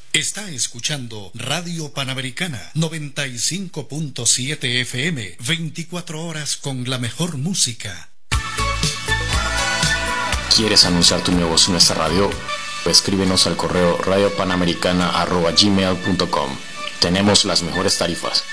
Está escuchando Radio Panamericana 95.7 FM, 24 horas con la mejor música. ¿Quieres anunciar tu negocio en nuestra radio? Escríbenos al correo radiopanamericana@gmail.com. Tenemos las mejores tarifas.